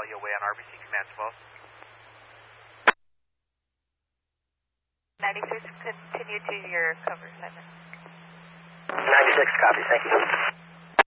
call you away on RBC Command 12. 96, continue to your cover assignment. 96, copy, thank you.